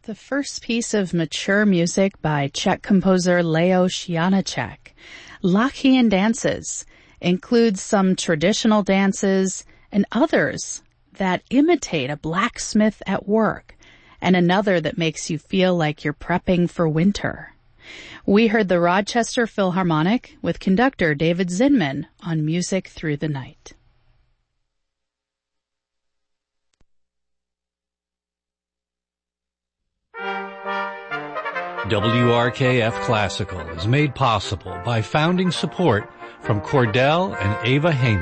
The first piece of mature music by Czech composer Leos Janáček, Lachian Dances, includes some traditional dances and others that imitate a blacksmith at work, and another that makes you feel like you're prepping for winter. We heard the Rochester Philharmonic with conductor David Zinman on Music Through the Night. WRKF Classical is made possible by founding support from Cordell and Ava Haynes.